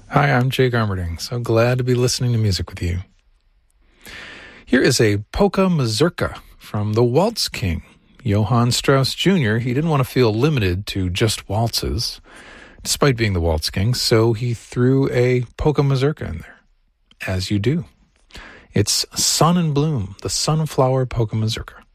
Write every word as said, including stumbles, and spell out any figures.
Hi, I'm Jay Garmerding. So glad to be listening to music with you. Here is a polka mazurka from the Waltz King, Johann Strauss Junior He didn't want to feel limited to just waltzes, despite being the Waltz King, so he threw a polka mazurka in there, as you do. It's Sun and Bloom, the Sunflower Polka Mazurka.